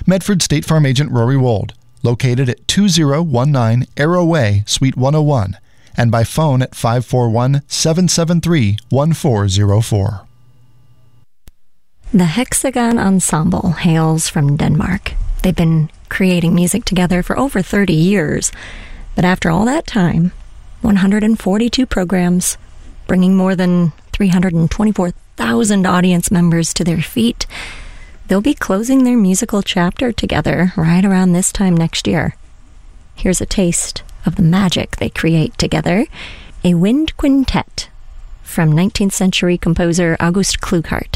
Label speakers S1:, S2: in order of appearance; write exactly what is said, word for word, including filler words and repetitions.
S1: Medford State Farm agent Rory Wold, located at two oh one nine Arrow Way, Suite one oh one, and by phone at five four one, seven seven three, one four zero four.
S2: The Hexagon Ensemble hails from Denmark. They've been creating music together for over thirty years. But after all that time, one hundred forty-two programs, bringing more than three hundred twenty-four thousand audience members to their feet, they'll be closing their musical chapter together right around this time next year. Here's a taste of the magic they create together, a wind quintet from nineteenth century composer August Klughardt.